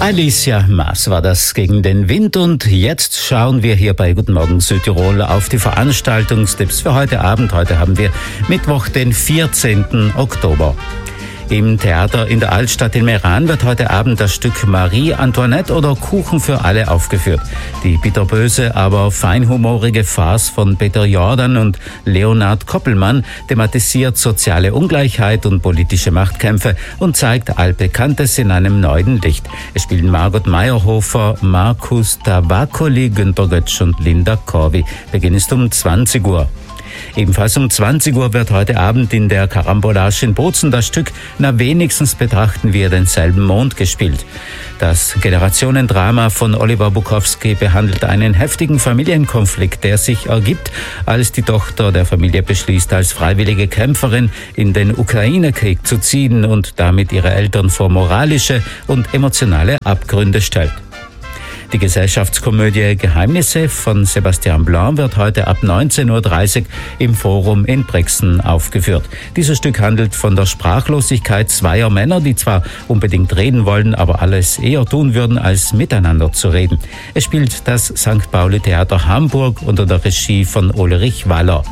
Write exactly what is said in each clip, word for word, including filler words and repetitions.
Alicia Maas war das gegen den Wind und jetzt schauen wir hier bei Guten Morgen Südtirol auf die Veranstaltungstipps für heute Abend. Heute haben wir Mittwoch, den vierzehnten Oktober. Im Theater in der Altstadt in Meran wird heute Abend das Stück Marie Antoinette oder Kuchen für alle aufgeführt. Die bitterböse, aber feinhumorige Farce von Peter Jordan und Leonhard Koppelmann thematisiert soziale Ungleichheit und politische Machtkämpfe und zeigt Altbekanntes in einem neuen Licht. Es spielen Margot Meyerhofer, Markus Tavakoli, Günter Götsch und Linda Corvi. Beginn ist um zwanzig Uhr. Ebenfalls um zwanzig Uhr wird heute Abend in der Karambolage in Bozen das Stück Na wenigstens betrachten wir denselben Mond gespielt. Das Generationendrama von Oliver Bukowski behandelt einen heftigen Familienkonflikt, der sich ergibt, als die Tochter der Familie beschließt, als freiwillige Kämpferin in den Ukraine-Krieg zu ziehen und damit ihre Eltern vor moralische und emotionale Abgründe stellt. Die Gesellschaftskomödie Geheimnisse von Sebastian Blanc wird heute ab neunzehn Uhr dreißig im Forum in Brixen aufgeführt. Dieses Stück handelt von der Sprachlosigkeit zweier Männer, die zwar unbedingt reden wollen, aber alles eher tun würden, als miteinander zu reden. Es spielt das Sankt Pauli Theater Hamburg unter der Regie von Ulrich Waller.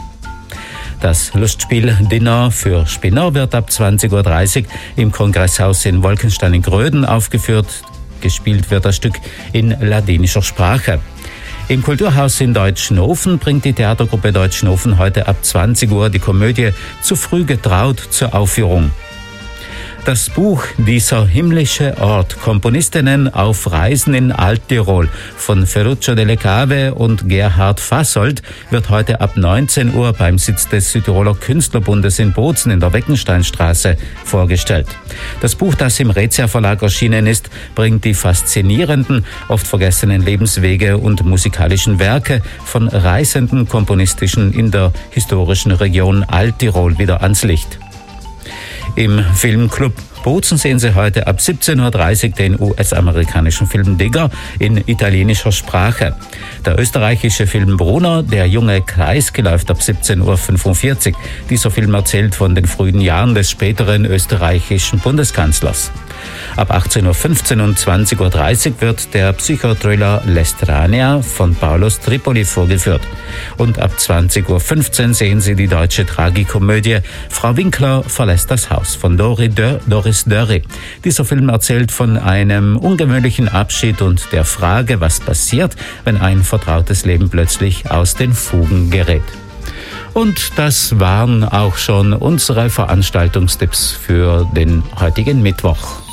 Das Lustspiel Dinner für Spinner wird ab zwanzig Uhr dreißig im Kongresshaus in Wolkenstein in Gröden aufgeführt. Gespielt wird das Stück in ladinischer Sprache. Im Kulturhaus in Deutschnofen bringt die Theatergruppe Deutschnofen heute ab zwanzig Uhr die Komödie Zu früh getraut zur Aufführung. Das Buch Dieser himmlische Ort, Komponistinnen auf Reisen in Alttirol von Ferruccio Delle Cave und Gerhard Fassold wird heute ab neunzehn Uhr beim Sitz des Südtiroler Künstlerbundes in Bozen in der Weckensteinstraße vorgestellt. Das Buch, das im Rezia Verlag erschienen ist, bringt die faszinierenden, oft vergessenen Lebenswege und musikalischen Werke von reisenden Komponisten in der historischen Region Alttirol wieder ans Licht. Im Filmclub Bozen sehen Sie heute ab siebzehn Uhr dreißig den U S-amerikanischen Film Digger in italienischer Sprache. Der österreichische Film Brunner, der junge Kreisky, läuft ab siebzehn Uhr fünfundvierzig. Dieser Film erzählt von den frühen Jahren des späteren österreichischen Bundeskanzlers. Ab achtzehn Uhr fünfzehn und zwanzig Uhr dreißig wird der Psychothriller L'Estranea von Paulos Tripoli vorgeführt. Und ab zwanzig Uhr fünfzehn sehen Sie die deutsche Tragikomödie Frau Winkler verlässt das Haus von Dori Dö, Doris Dörri. Dieser Film erzählt von einem ungewöhnlichen Abschied und der Frage, was passiert, wenn ein vertrautes Leben plötzlich aus den Fugen gerät. Und das waren auch schon unsere Veranstaltungstipps für den heutigen Mittwoch.